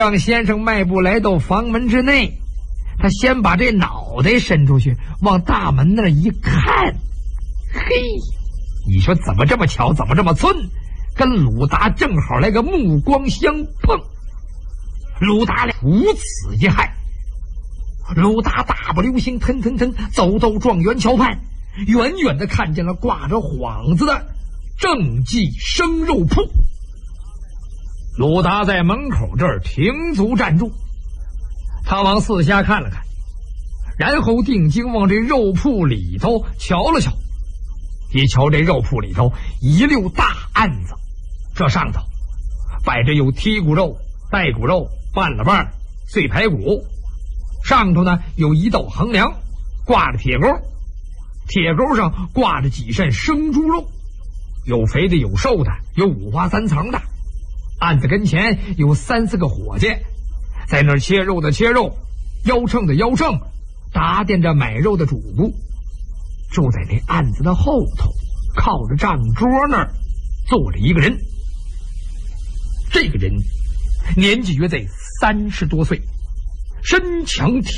让先生迈步来到房门之内，他先把这脑袋伸出去，往大门那儿一看，嘿，你说怎么这么巧，怎么这么寸，跟鲁达正好来个目光相碰。鲁达如此一害，鲁达大步流星，腾腾腾走到状元桥畔，远远的看见了挂着幌子的正记生肉铺。鲁达在门口这儿停足站住，他往四下看了看，然后定睛往这肉铺里头瞧了瞧。一瞧这肉铺里头一溜大案子，这上头摆着有剔骨肉、带骨肉、半了瓣、碎排骨，上头呢有一道横梁，挂着铁钩，铁钩上挂着几扇生猪肉，有肥的有瘦的，有五花三层的。案子跟前有3、4个伙计，在那儿切肉的切肉，腰秤的腰秤，打点着买肉的主顾。住在那案子的后头，靠着账桌那儿坐着一个人。这个人年纪约在30多岁，身强体